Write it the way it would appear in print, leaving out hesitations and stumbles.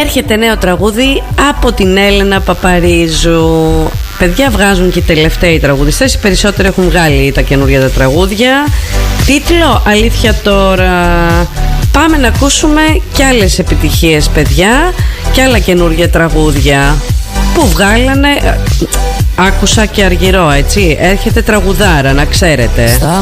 Έρχεται νέο τραγούδι από την Έλενα Παπαρίζου. Παιδιά, βγάζουν και οι τελευταίοι τραγουδιστές. Οι περισσότεροι έχουν βγάλει τα καινούργια τα τραγούδια. Τίτλο Αλήθεια τώρα. Πάμε να ακούσουμε κι άλλες επιτυχίες, παιδιά, κι άλλα καινούργια τραγούδια που βγάλανε. Άκουσα και Αργυρό, έτσι. Έρχεται τραγουδάρα, να ξέρετε. Στα